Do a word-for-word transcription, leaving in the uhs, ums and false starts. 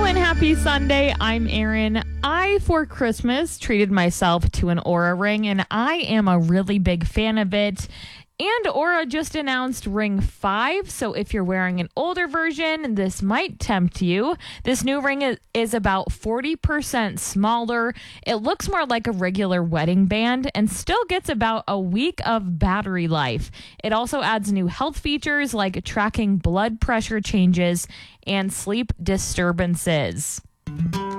and happy Sunday. I'm Erin. I, for Christmas, treated myself to an Aura ring, and I am a really big fan of it. And Aura just announced Ring five, so if you're wearing an older version, this might tempt you. This new ring is, is about forty percent smaller. It looks more like a regular wedding band and still gets about a week of battery life. It also adds new health features like tracking blood pressure changes and sleep disturbances.